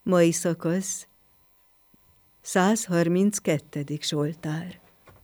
Mai szakasz, 132. Zsoltár.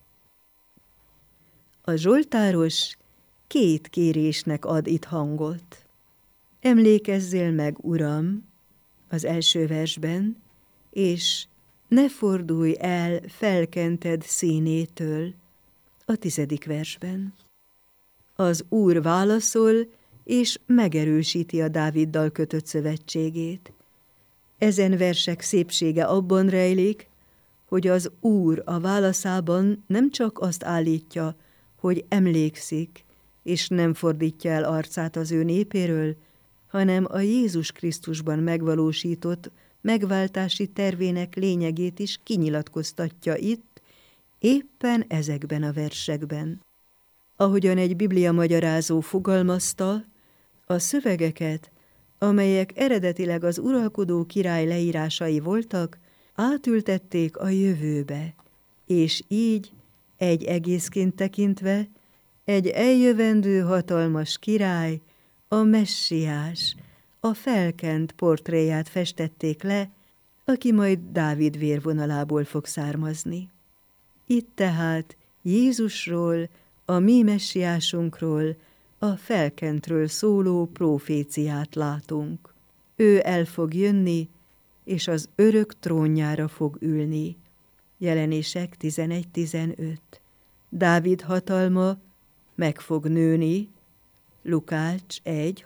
A zsoltáros 2 kérésnek ad itt hangot. Emlékezzél meg, Uram, az első versben, és ne fordulj el felkented színétől, a 10. versben. Az Úr válaszol, és megerősíti a Dáviddal kötött szövetségét. Ezen versek szépsége abban rejlik, hogy az Úr a válaszában nem csak azt állítja, hogy emlékszik, és nem fordítja el arcát az ő népéről, hanem a Jézus Krisztusban megvalósított megváltási tervének lényegét is kinyilatkoztatja itt, éppen ezekben a versekben. Ahogyan egy Biblia magyarázó fogalmazta, a szövegeket, amelyek eredetileg az uralkodó király leírásai voltak, átültették a jövőbe, és így egy egészként tekintve egy eljövendő hatalmas király, a Messiás, a felkent portréját festették le, aki majd Dávid vérvonalából fog származni. Itt tehát Jézusról, a mi messiásunkról, a felkentről szóló próféciát látunk. Ő el fog jönni, és az örök trónjára fog ülni. Jelenések 11.15. Dávid hatalma meg fog nőni. Lukács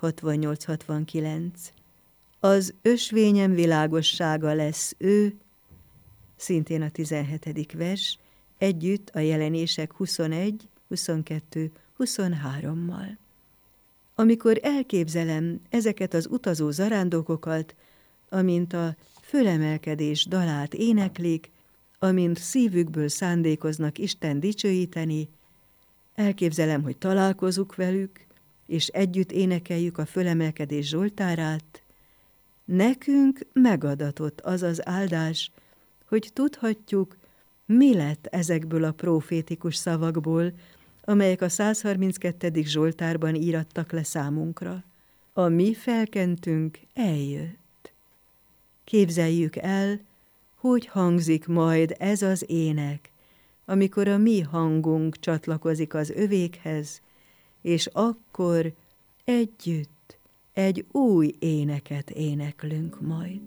1.68-69. Az ösvényem világossága lesz ő, szintén a 17. vers, együtt a Jelenések 21, 22, 23-mal. Amikor elképzelem ezeket az utazó zarándokokat, amint a fölemelkedés dalát éneklik, amint szívükből szándékoznak Isten dicsőíteni, elképzelem, hogy találkozunk velük, és együtt énekeljük a fölemelkedés zsoltárát, nekünk megadatott az az áldás, hogy tudhatjuk, mi lett ezekből a profétikus szavakból, amelyek a 132. Zsoltárban írattak le számunkra. A mi felkentünk eljött. Képzeljük el, hogy hangzik majd ez az ének, amikor a mi hangunk csatlakozik az övékhez, és akkor együtt egy új éneket éneklünk majd.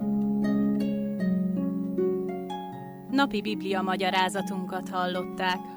Napi Biblia magyarázatunkat hallották.